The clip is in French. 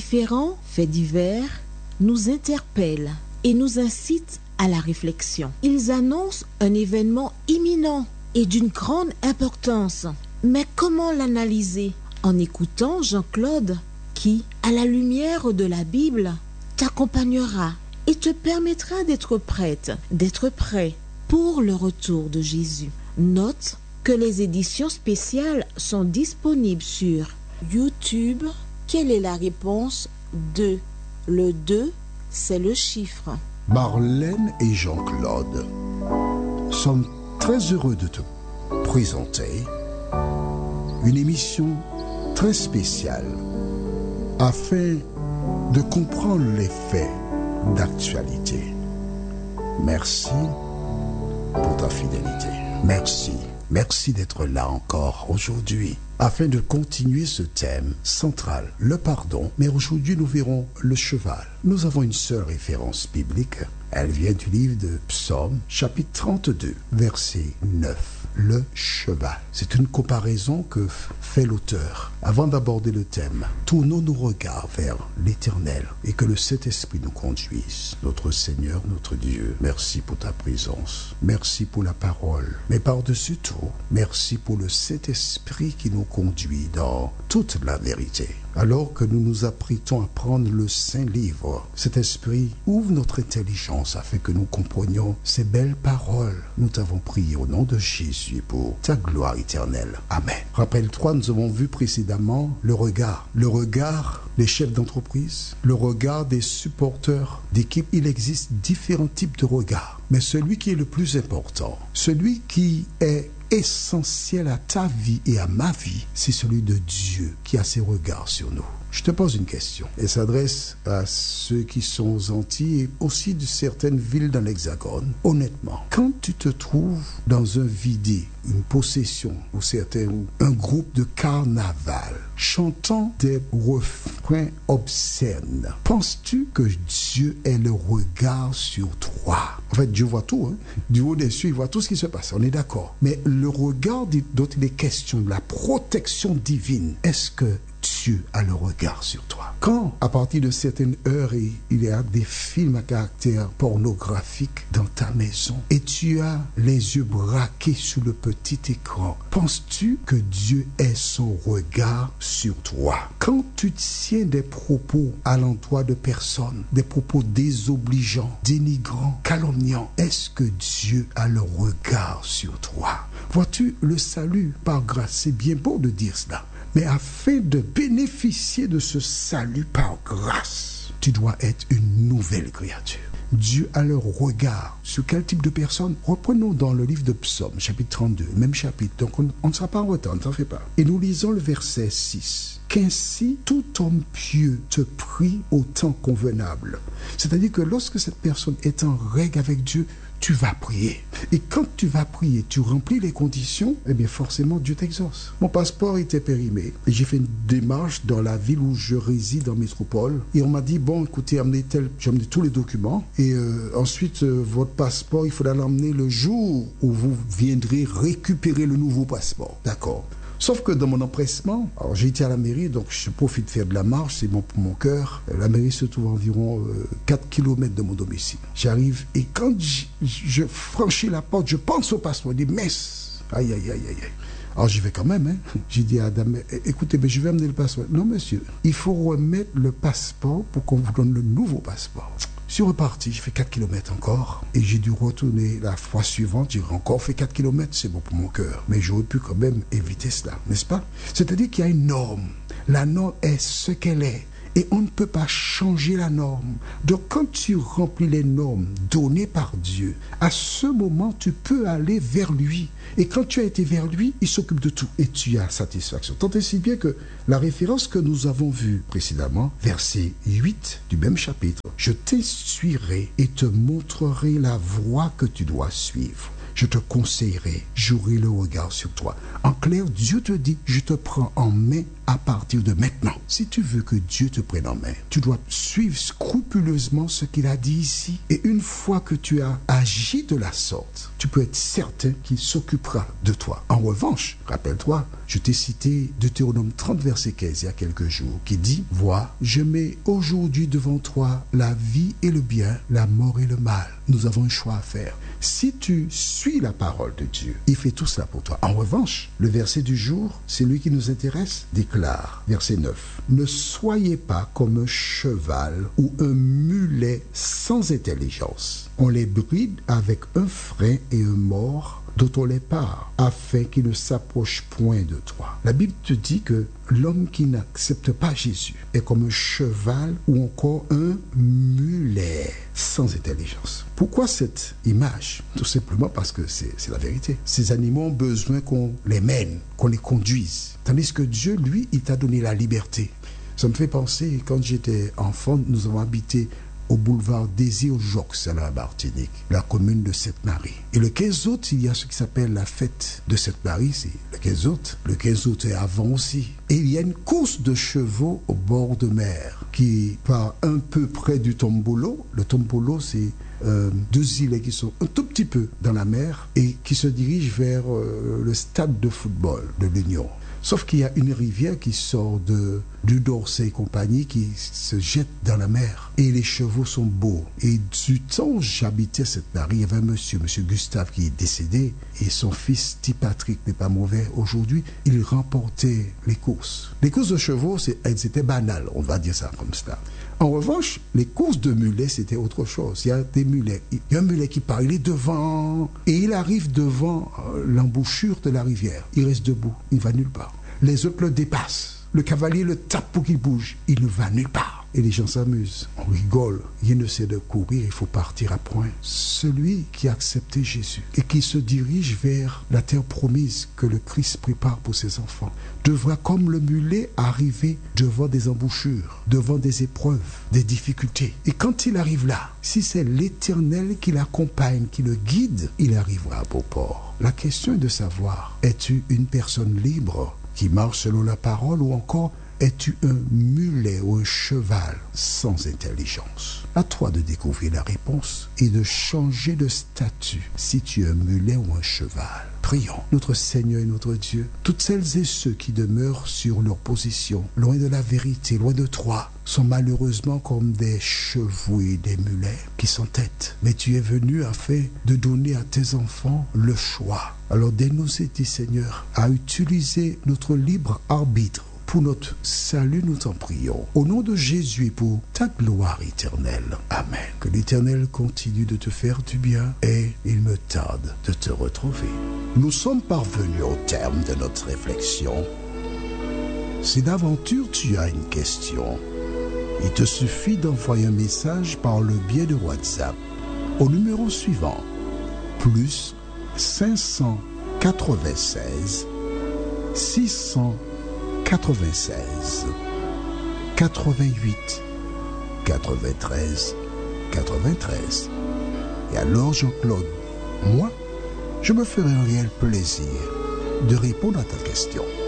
différents faits divers nous interpellent et nous incitent à la réflexion. Ils annoncent un événement imminent et d'une grande importance. Mais comment l'analyser? En écoutant Jean-Claude qui, à la lumière de la Bible, t'accompagnera et te permettra d'être prête, d'être prêt pour le retour de Jésus. Note que les éditions spéciales sont disponibles sur YouTube. Quelle est la réponse? 2. Le 2, c'est le chiffre. Marlène et Jean-Claude sommes très heureux de te présenter une émission très spéciale afin de comprendre les faits d'actualité. Merci pour ta fidélité. Merci d'être là encore aujourd'hui afin de continuer ce thème central, le pardon. Mais aujourd'hui, nous verrons le cheval. Nous avons une seule référence biblique. Elle vient du livre de Psaume, chapitre 32, verset 9. Le cheval. C'est une comparaison que fait l'auteur. Avant d'aborder le thème, tournons nos regards vers l'Éternel et que le Saint-Esprit nous conduise. Notre Seigneur, notre Dieu, merci pour ta présence. Merci pour la parole. Mais par-dessus tout, merci pour le Saint-Esprit qui nous conduit dans toute la vérité. Alors que nous nous apprêtons à prendre le Saint Livre, cet esprit ouvre notre intelligence afin que nous comprenions ces belles paroles. Nous t'avons prié au nom de Jésus pour ta gloire éternelle. Amen. Rappelle-toi, nous avons vu précédemment le regard. Le regard des chefs d'entreprise, le regard des supporters d'équipe. Il existe différents types de regards. Mais celui qui est le plus important, celui qui est essentiel à ta vie et à ma vie, c'est celui de Dieu qui a ses regards sur nous. Je te pose une question. Elle s'adresse à ceux qui sont aux Antilles et aussi de certaines villes dans l'Hexagone. Honnêtement, quand tu te trouves dans un vidé, une possession ou un groupe de carnaval chantant des refrains obscènes, penses-tu que Dieu ait le regard sur toi? En fait, Dieu voit tout. Du haut des cieux, il voit tout ce qui se passe. On est d'accord. Mais le regard dont il est question, la protection divine, est-ce que Dieu a le regard sur toi? Quand, à partir de certaines heures, il y a des films à caractère pornographique dans ta maison et tu as les yeux braqués sur le petit écran, penses-tu que Dieu ait son regard sur toi? Quand tu tiens des propos à l'endroit de personnes, des propos désobligeants, dénigrants, calomniants, est-ce que Dieu a le regard sur toi? Vois-tu, le salut par grâce, c'est bien beau de dire cela. Mais afin de bénéficier de ce salut par grâce, tu dois être une nouvelle créature. Dieu a le regard sur quel type de personne? Reprenons dans le livre de Psaume, chapitre 32, même chapitre. Donc on ne sera pas en retard, ne t'en fais pas. Et nous lisons le verset 6. Qu'ainsi tout homme pieux te prie au temps convenable. C'est-à-dire que lorsque cette personne est en règle avec Dieu, tu vas prier. Et quand tu vas prier, tu remplis les conditions, eh bien forcément Dieu t'exauce. Mon passeport était périmé. Et j'ai fait une démarche dans la ville où je réside en métropole. Et on m'a dit, bon, écoutez, j'ai amené tous les documents. Et ensuite, votre passeport, il faudra l'emmener le jour où vous viendrez récupérer le nouveau passeport. D'accord. Sauf que dans mon empressement, alors j'ai été à la mairie, donc je profite de faire de la marche, c'est bon pour mon cœur. La mairie se trouve à environ 4 km de mon domicile. J'arrive et quand je franchis la porte, je pense au passeport, je dis, messe, aïe. Alors j'y vais quand même, hein. J'ai dit à la dame, écoutez, mais je vais amener le passeport. Non monsieur, il faut remettre le passeport pour qu'on vous donne le nouveau passeport. Je suis reparti, j'ai fait 4 km encore et j'ai dû retourner la fois suivante, j'ai encore fait 4 km, c'est bon pour mon cœur. Mais j'aurais pu quand même éviter cela, n'est-ce pas? C'est-à-dire qu'il y a une norme. La norme est ce qu'elle est. Et on ne peut pas changer la norme. Donc quand tu remplis les normes données par Dieu, à ce moment, tu peux aller vers lui. Et quand tu as été vers lui, il s'occupe de tout. Et tu as satisfaction. Tant et si bien que la référence que nous avons vue précédemment, verset 8 du même chapitre, « Je t'instruirai et te montrerai la voie que tu dois suivre. Je te conseillerai, j'aurai le regard sur toi. » En clair, Dieu te dit, je te prends en main à partir de maintenant. Si tu veux que Dieu te prenne en main, tu dois suivre scrupuleusement ce qu'il a dit ici. Et une fois que tu as agi de la sorte, tu peux être certain qu'il s'occupera de toi. En revanche, rappelle-toi, je t'ai cité Deutéronome 30, verset 15, il y a quelques jours, qui dit « Vois, je mets aujourd'hui devant toi la vie et le bien, la mort et le mal. » Nous avons un choix à faire. Si tu suis la parole de Dieu, il fait tout cela pour toi. En revanche, le verset du jour, c'est lui qui nous intéresse, déclare, verset 9, « Ne soyez pas comme un cheval ou un mulet sans intelligence. On les bride avec un frein et un mors dont on les part, afin qu'ils ne s'approchent point de toi. » La Bible te dit que l'homme qui n'accepte pas Jésus est comme un cheval ou encore un mulet sans intelligence. Pourquoi cette image? Tout simplement parce que c'est la vérité. Ces animaux ont besoin qu'on les mène, qu'on les conduise. Tandis que Dieu, lui, il t'a donné la liberté. Ça me fait penser, quand j'étais enfant, nous avons habité au boulevard Désir-Jox à la Martinique, la commune de Sainte-Marie. Et le 15 août, il y a ce qui s'appelle la fête de Sainte-Marie, c'est le 15 août. Le 15 août est avant aussi. Et il y a une course de chevaux au bord de mer qui part un peu près du Tombolo. Le Tombolo, c'est deux îlets qui sont un tout petit peu dans la mer et qui se dirigent vers le stade de football de l'Union. Sauf qu'il y a une rivière qui sort du Dorset et compagnie qui se jette dans la mer. Et les chevaux sont beaux. Et du temps où j'habitais Sainte-Marie, il y avait un monsieur Gustave qui est décédé. Et son fils, T. Patrick, n'est pas mauvais. Aujourd'hui, il remportait les courses. Les courses de chevaux, elles étaient banales, on va dire ça comme ça. En revanche, les courses de mulets, c'était autre chose. Il y a des mulets. Il y a un mulet qui part, il est devant, et il arrive devant l'embouchure de la rivière. Il reste debout, il ne va nulle part. Les autres le dépassent. Le cavalier le tape pour qu'il bouge. Il ne va nulle part. Et les gens s'amusent. On rigole. Il ne sait de courir, il faut partir à point. Celui qui a accepté Jésus et qui se dirige vers la terre promise que le Christ prépare pour ses enfants devra, comme le mulet, arriver devant des embouchures, devant des épreuves, des difficultés. Et quand il arrive là, si c'est l'Éternel qui l'accompagne, qui le guide, il arrivera à beau port. La question est de savoir, es-tu une personne libre qui marche selon la parole ou encore es-tu un mulet ou un cheval sans intelligence? À toi de découvrir la réponse et de changer de statut si tu es un mulet ou un cheval. Prions. Notre Seigneur et notre Dieu, toutes celles et ceux qui demeurent sur leur position, loin de la vérité, loin de toi, sont malheureusement comme des chevaux et des mulets qui s'entêtent. Mais tu es venu afin de donner à tes enfants le choix. Alors donne-nous aider, Seigneur, à utiliser notre libre arbitre pour notre salut, nous t'en prions. Au nom de Jésus et pour ta gloire éternelle. Amen. Que l'Éternel continue de te faire du bien et il me tarde de te retrouver. Nous sommes parvenus au terme de notre réflexion. Si d'aventure tu as une question, il te suffit d'envoyer un message par le biais de WhatsApp au numéro suivant, plus 596 696 88 93 93. Et alors, Jean-Claude, moi, je me ferai un réel plaisir de répondre à ta question.